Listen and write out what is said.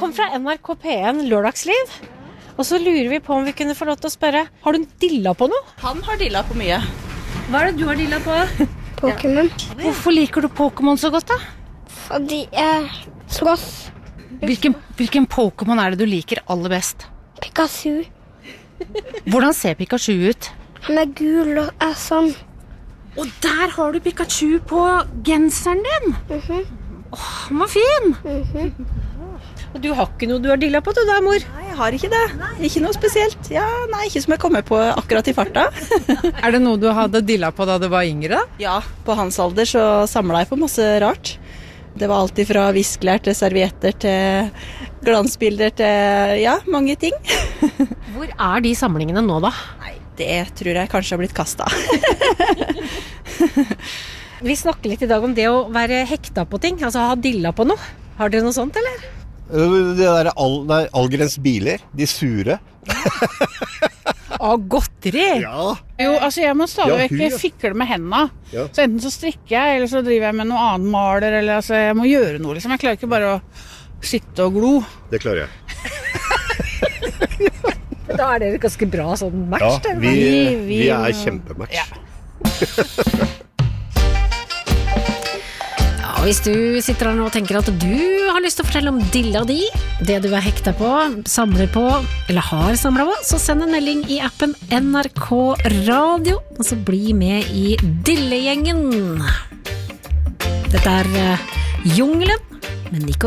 kom fra NRK P1 Lørdagsliv, og så lurer vi på om vi kunne få lov til å spørre, har du dilla på noe? Han har dilla på mye. Hva er det du har dilla på? Pokémon. Hvorfor liker du Pokémon så godt da? Fordi jeg slåss. Hvilken Pokémon er det du liker aller best? Pikachu. Hvordan ser Pikachu ut? Han er gul og er sånn. Og der har du Pikachu på genseren din! Han var fin! Og du har ikke noe du har dilla på, du da, mor? Nei, jeg har ikke det. Ikke noe spesielt. Ja, nei, ikke som jeg kommer på akkurat i farta. Er det noe du hadde dilla på da du var yngre? Ja, på hans alder så samlet jeg på masse rart. Det var alltid fra visklær til servietter til glansbilder til, ja, mange ting. Hvor er de samlingene nå da? Nei, det tror jeg kanskje har blitt kastet. Vi snakker litt i dag om det å være hekta på ting, altså ha dilla på noe. Har dere noe sånt, eller? Det der Algrens biler, de sure. Godteri? Ja. Jo, altså jeg må stadig Ja, vekk fikle med hendene. Ja. Så enten så strikker jeg, eller så driver jeg med noe annet maler, eller altså jeg må gjøre noe liksom. Jeg klarer ikke bare å sitte og glo. Det klarer jeg. Da er dere ganske bra sånn match. Ja, vi er kjempematch. Ja. Ja, hvis du sitter her nå og tenker at du har lyst til å fortelle om dilla di, det du er hekta på, samler på, eller har samlet på, så send en melding i appen NRK Radio, og så bli med i Dillegjengen. Dette er Jungelen, men ikke